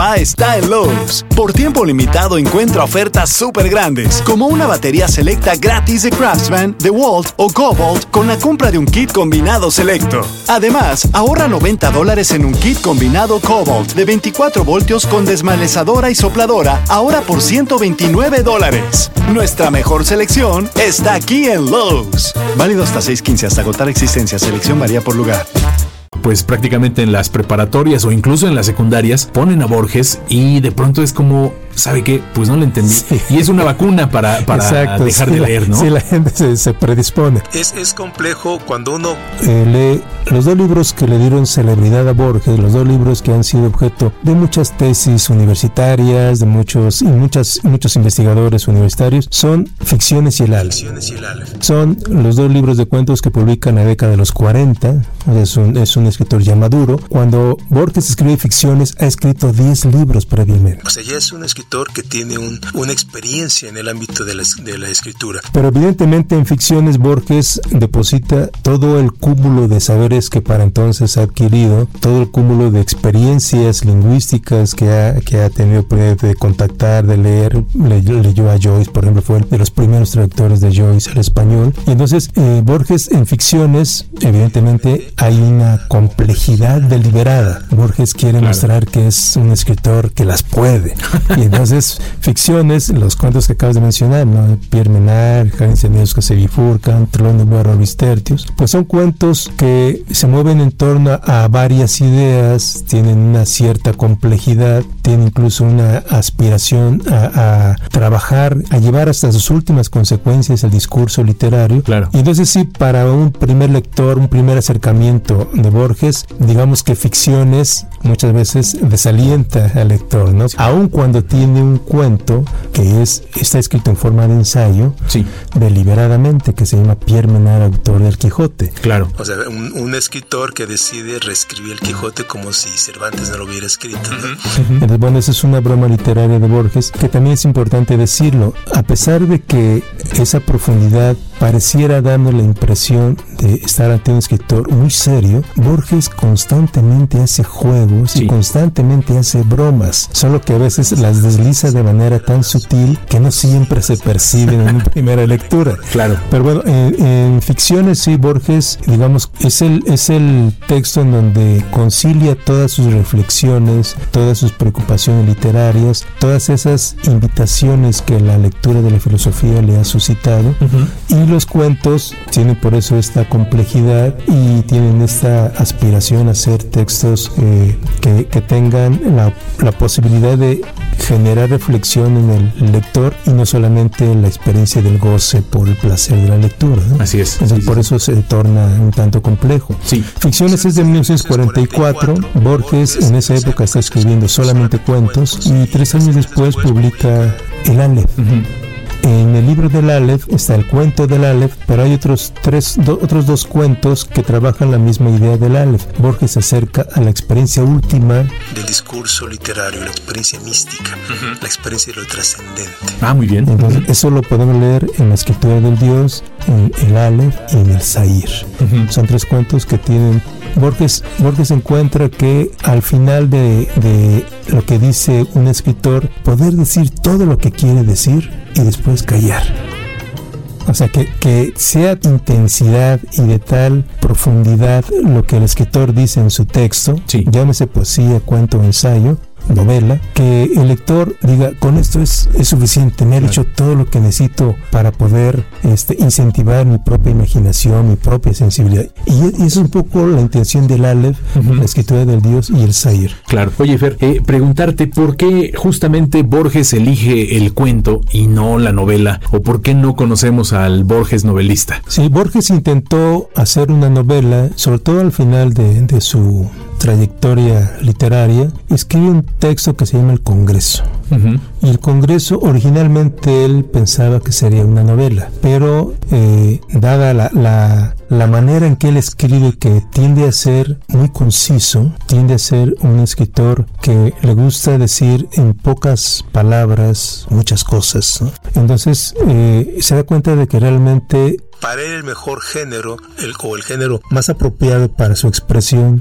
papá está en Lowe's. Por tiempo limitado encuentra ofertas súper grandes, como una batería selecta gratis de Craftsman, DeWalt o Kobalt con la compra de un kit combinado selecto. Además, ahorra $90 en un kit combinado Kobalt de 24 voltios con desmalezadora y sopladora, ahora por $129. Nuestra mejor selección está aquí en Lowe's. Válido hasta 6/15, hasta agotar existencia. Selección varía por lugar. Pues prácticamente en las preparatorias o incluso en las secundarias ponen a Borges y de pronto es como, ¿sabe qué? Pues no le entendí. Sí. Y es una vacuna para exacto, dejar sí, de leer, ¿no? Sí, la gente se predispone. Es complejo cuando uno lee los dos libros que le dieron celebridad a Borges, los dos libros que han sido objeto de muchas tesis universitarias, de muchos investigadores universitarios, son Ficciones y el Aleph. Son los dos libros de cuentos que publican en la década de los 40. Es un escritor ya maduro. Cuando Borges escribe ficciones, ha escrito 10 libros previamente. O sea, ya es un escritor que tiene una experiencia en el ámbito de la escritura. Pero evidentemente en ficciones Borges deposita todo el cúmulo de saberes que para entonces ha adquirido, todo el cúmulo de experiencias lingüísticas que ha tenido de contactar, de leer. Leyó a Joyce, por ejemplo, fue de los primeros traductores de Joyce al español. Y entonces Borges en ficciones, evidentemente hay una complejidad deliberada. Borges quiere mostrar que es un escritor que las puede. Y entonces ficciones, los cuentos que acabas de mencionar, ¿no? Pierre Menard, Jardines Incendiarios que se bifurcan, Trelawny Orbis Tertius, pues son cuentos que se mueven en torno a varias ideas, tienen una cierta complejidad, tienen incluso una aspiración a trabajar, a llevar hasta sus últimas consecuencias el discurso literario. Claro. Y entonces sí, para un primer lector, un primer acercamiento de Borges, digamos que ficciones muchas veces desalienta al lector, ¿no? Aun cuando tiene un cuento que está escrito en forma de ensayo, sí, deliberadamente, que se llama Pierre Menard, autor del Quijote. Claro. O sea, un escritor que decide reescribir el Quijote como si Cervantes no lo hubiera escrito, ¿no? Entonces, bueno, esa es una broma literaria de Borges, que también es importante decirlo. A pesar de que esa profundidad pareciera dando la impresión de estar ante un escritor muy serio, Borges constantemente hace juegos y constantemente hace bromas, solo que a veces las desliza de manera tan sutil que no siempre se perciben en una primera lectura. Claro. Pero bueno, en ficciones sí, Borges, digamos, es el texto en donde concilia todas sus reflexiones, todas sus preocupaciones literarias, todas esas invitaciones que la lectura de la filosofía le ha suscitado, y los cuentos tienen por eso esta complejidad y tienen esta aspiración a ser textos que tengan la posibilidad de generar reflexión en el lector y no solamente la experiencia del goce por el placer de la lectura, ¿no? Así es. Entonces, por eso se torna un tanto complejo. Sí. Ficciones es de 1944. Borges en esa época está escribiendo solamente cuentos y 3 años después publica el Aleph. En el libro del Aleph está el cuento del Aleph, pero hay otros 2 cuentos que trabajan la misma idea del Aleph. Borges se acerca a la experiencia última del discurso literario, la experiencia mística, la experiencia de lo trascendente. Ah, muy bien. Entonces, eso lo podemos leer en la escritura del Dios, en el Aleph y en el Zahir. Son 3 cuentos que tienen. Borges encuentra que al final de lo que dice un escritor, poder decir todo lo que quiere decir y después callar. O sea, que sea intensidad y de tal profundidad lo que el escritor dice en su texto, llámese poesía, cuento o ensayo, novela, que el lector diga, con esto es suficiente, me ha dicho todo lo que necesito para poder incentivar mi propia imaginación, mi propia sensibilidad. Y es un poco la intención del Aleph, la escritura del Dios y el Zahir. Claro. Oye, Fer, preguntarte por qué justamente Borges elige el cuento y no la novela, o por qué no conocemos al Borges novelista. Sí, Borges intentó hacer una novela, sobre todo al final de su trayectoria literaria, escribe un texto que se llama El Congreso. Y el Congreso, originalmente él pensaba que sería una novela, pero dada la manera en que él escribe, que tiende a ser muy conciso, tiende a ser un escritor que le gusta decir en pocas palabras muchas cosas, ¿no? Entonces se da cuenta de que realmente para él el mejor género, el género más apropiado para su expresión